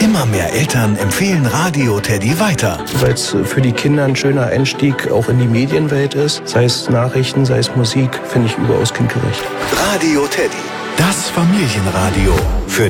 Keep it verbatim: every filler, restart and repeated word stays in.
Immer mehr Eltern empfehlen Radio Teddy weiter. Weil es für die Kinder ein schöner Einstieg auch in die Medienwelt ist. Sei es Nachrichten, sei es Musik, finde ich überaus kindgerecht. Radio Teddy, das Familienradio. Für